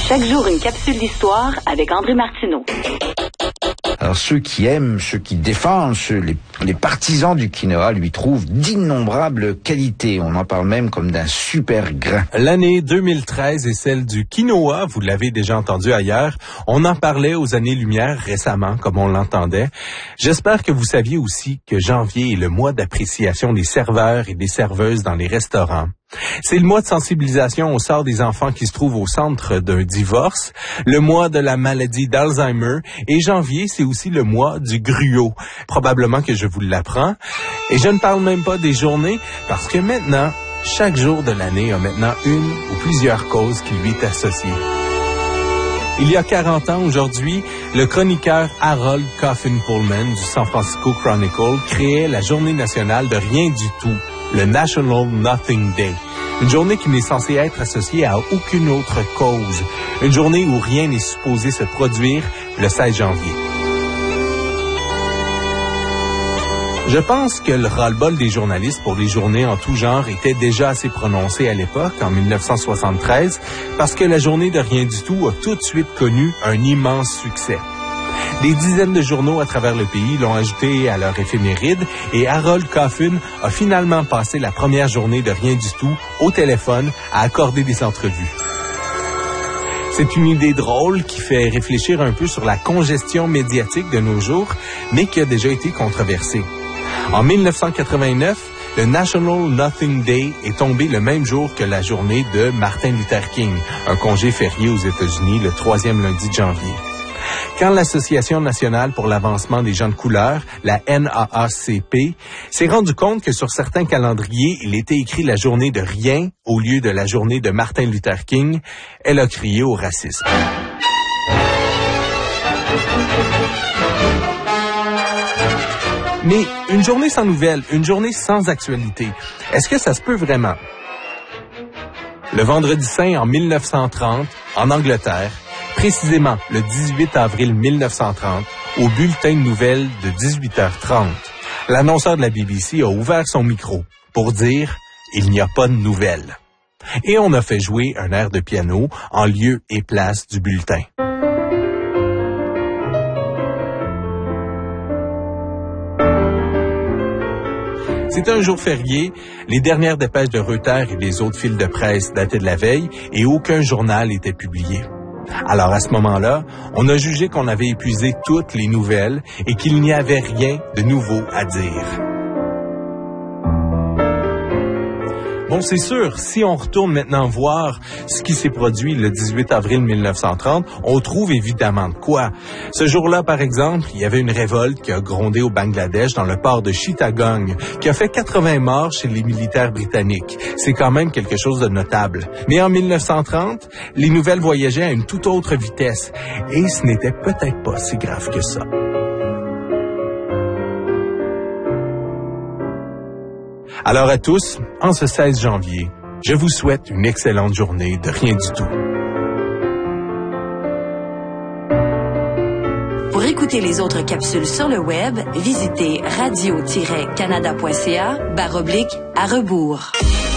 Chaque jour, une capsule d'histoire avec André Martineau. Alors ceux qui aiment, ceux qui défendent, les partisans du quinoa lui trouvent d'innombrables qualités. On en parle même comme d'un super grain. L'année 2013 est celle du quinoa, vous l'avez déjà entendu ailleurs. On en parlait aux années-lumière récemment, comme on l'entendait. J'espère que vous saviez aussi que janvier est le mois d'appréciation des serveurs et des serveuses dans les restaurants. C'est le mois de sensibilisation au sort des enfants qui se trouvent au centre d'un divorce, le mois de la maladie d'Alzheimer, et janvier, c'est aussi le mois du gruau. Probablement que je vous l'apprends. Et je ne parle même pas des journées, parce que maintenant, chaque jour de l'année a maintenant une ou plusieurs causes qui lui est associée. Il y a 40 ans aujourd'hui, le chroniqueur Harold Coffin Pullman du San Francisco Chronicle créait la journée nationale de rien du tout, le National Nothing Day. Une journée qui n'est censée être associée à aucune autre cause. Une journée où rien n'est supposé se produire le 16 janvier. Je pense que le ras-le-bol des journalistes pour les journées en tout genre était déjà assez prononcé à l'époque, en 1973, parce que la journée de rien du tout a tout de suite connu un immense succès. Des dizaines de journaux à travers le pays l'ont ajouté à leur éphéméride et Harold Coffin a finalement passé la première journée de rien du tout au téléphone à accorder des entrevues. C'est une idée drôle qui fait réfléchir un peu sur la congestion médiatique de nos jours, mais qui a déjà été controversée. En 1989, le National Nothing Day est tombé le même jour que la journée de Martin Luther King, un congé férié aux États-Unis le 3e lundi de janvier. Quand l'Association nationale pour l'avancement des gens de couleur, la NAACP, s'est rendu compte que sur certains calendriers, il était écrit la journée de rien au lieu de la journée de Martin Luther King, elle a crié au racisme. Mais une journée sans nouvelles, une journée sans actualité, est-ce que ça se peut vraiment? Le Vendredi Saint en 1930, en Angleterre, précisément le 18 avril 1930, au bulletin de nouvelles de 18h30, l'annonceur de la BBC a ouvert son micro pour dire « Il n'y a pas de nouvelles ». Et on a fait jouer un air de piano en lieu et place du bulletin. C'était un jour férié, les dernières dépêches de Reuters et des autres fils de presse dataient de la veille et aucun journal n'était publié. Alors à ce moment-là, on a jugé qu'on avait épuisé toutes les nouvelles et qu'il n'y avait rien de nouveau à dire. Bon, c'est sûr, si on retourne maintenant voir ce qui s'est produit le 18 avril 1930, on trouve évidemment de quoi. Ce jour-là, par exemple, il y avait une révolte qui a grondé au Bangladesh dans le port de Chittagong, qui a fait 80 morts chez les militaires britanniques. C'est quand même quelque chose de notable. Mais en 1930, les nouvelles voyageaient à une toute autre vitesse. Et ce n'était peut-être pas si grave que ça. Alors à tous, en ce 16 janvier, je vous souhaite une excellente journée de rien du tout. Pour écouter les autres capsules sur le web, visitez radio-canada.ca/à rebours.